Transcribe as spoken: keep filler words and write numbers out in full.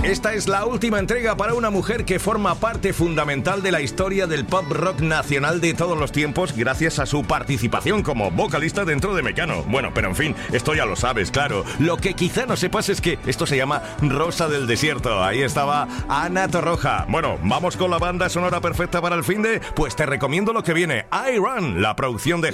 Esta es la última entrega para una mujer que forma parte fundamental de la historia del pop rock nacional de todos los tiempos gracias a su participación como vocalista dentro de Mecano. Bueno, pero en fin, esto ya lo sabes, claro. Lo que quizá no sepas es que esto se llama Rosa del Desierto. Ahí estaba Ana Torroja. Bueno, vamos con la banda sonora perfecta para el finde. Pues te recomiendo lo que viene. I Run, la producción de